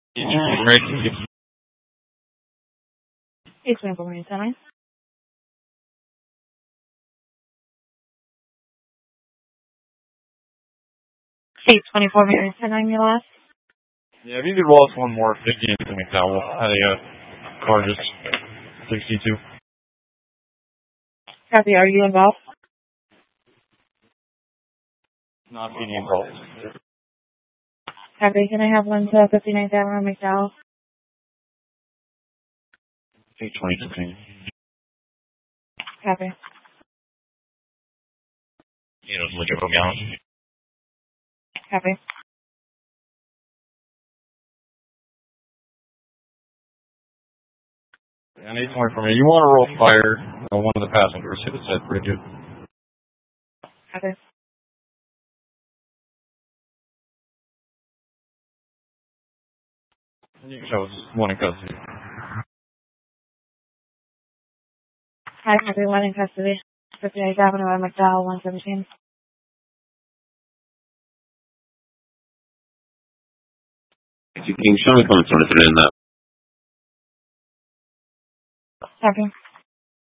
Right. It's Maple Marine Center. 824 Marine Center, I'm your last. Yeah, if you could roll us one more 50 into McDowell at a car just 62. Copy, are you involved? Not being involved. Copy, can I have one to 59th Avenue, McDowell? 820. Copy. You know, look at Gallon. Copy. And 820 for me. You want to roll fire on one of the passengers. Hit his head pretty good. Copy. And you can show us one in custody. Hi, copy, one in custody. 59th Avenue, McDowell, 117. If you can show me comments on it in that. Copy.